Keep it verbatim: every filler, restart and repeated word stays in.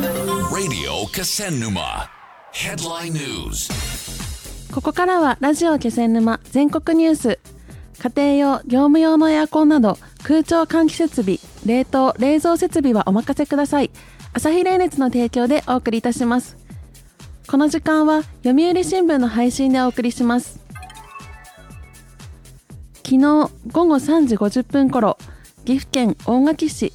Radio Kesennuma Headline News。 ここからはラジオ気仙沼全国ニュース。家庭用、業務用のエアコンなど空調換気設備、冷凍・冷蔵設備はお任せください。朝日冷熱の提供でお送りいたします。この時間は読売新聞の配信でお送りします。昨日午後さんじごじゅっぷん頃、岐阜県大垣市